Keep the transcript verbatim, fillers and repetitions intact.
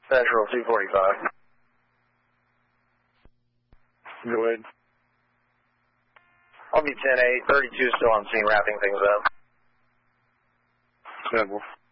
Central two forty-five. Go ahead. I'll be ten eight, thirty-two still on scene, wrapping things up. Ten,